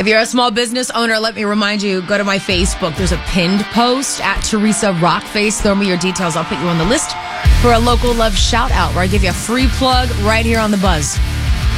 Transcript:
If you're a small business owner, let me remind you, go to my Facebook. There's a pinned post at Teresa Rockface. Throw me your details. I'll put you on the list for a local love shout out where I give you a free plug right here on The Buzz.